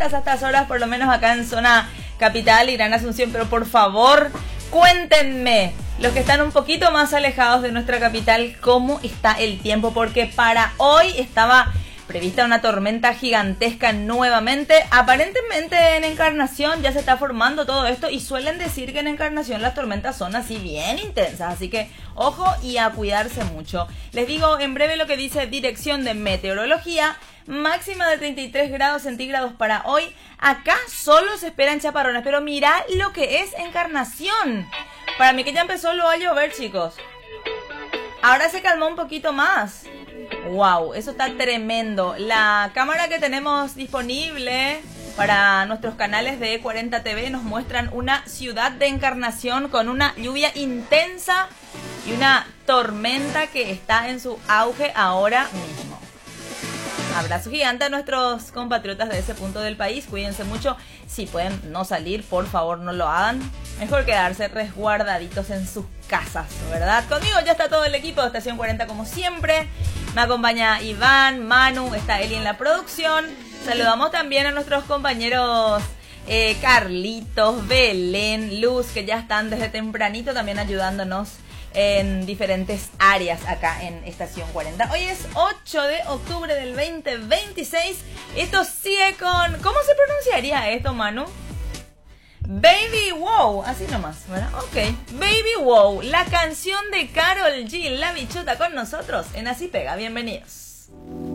tormentas a estas horas, por lo menos acá en zona capital y Gran Asunción, pero por favor, cuéntenme, los que están un poquito más alejados de nuestra capital, cómo está el tiempo, porque para hoy estaba prevista una tormenta gigantesca nuevamente. Aparentemente en Encarnación ya se está formando todo esto y suelen decir que en Encarnación las tormentas son así bien intensas, así que ojo y a cuidarse mucho. Les digo en breve lo que dice Dirección de Meteorología. Máxima de 33 grados centígrados para hoy. Acá solo se esperan chaparrones, pero mirá lo que es Encarnación. Para mí que ya empezó lo a llover, chicos. Ahora se calmó un poquito más. Wow, eso está tremendo. La cámara que tenemos disponible para nuestros canales de 40 TV nos muestran una ciudad de Encarnación con una lluvia intensa y una tormenta que está en su auge ahora mismo. Abrazo gigante a nuestros compatriotas de ese punto del país. Cuídense mucho. Si pueden no salir, por favor no lo hagan. Mejor quedarse resguardaditos en sus casas, ¿verdad? Conmigo ya está todo el equipo de Estación 40 como siempre. Me acompaña Iván, Manu, está Eli en la producción. Saludamos también a nuestros compañeros Carlitos, Belén, Luz, que ya están desde tempranito también ayudándonos en diferentes áreas acá en Estación 40. Hoy es 8 de octubre del 2026. Esto sigue con... ¿Cómo se pronunciaría esto, Manu? Baby Wow, así nomás, ¿verdad? Ok, Baby Wow, la canción de Karol G, la bichota con nosotros en Así Pega. Bienvenidos.